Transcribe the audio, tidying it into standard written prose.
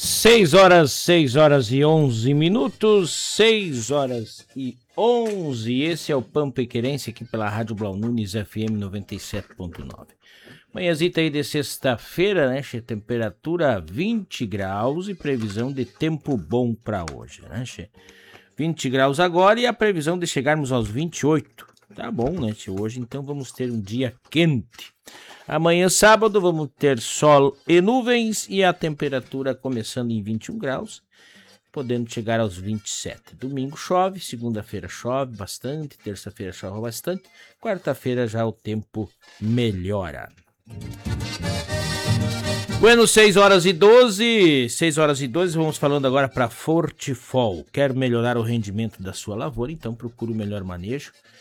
6 horas e 11 minutos, 6 horas e 11. Esse é o Pampa e Querência aqui pela Rádio Blau Nunes FM 97.9. Manhãzita aí de sexta-feira, né? Temperatura 20 graus e previsão de tempo bom para hoje, né? 20 graus agora e a previsão de chegarmos aos 28. Tá bom, né? Hoje então vamos ter um dia quente. Amanhã, sábado, vamos ter sol e nuvens e a temperatura começando em 21 graus, podendo chegar aos 27. Domingo chove, segunda-feira chove bastante, terça-feira chove bastante, quarta-feira já o tempo melhora. Bueno, 6 horas e 12, vamos falando agora para Fortifol. Quer melhorar o rendimento da sua lavoura? Então procure o melhor manejo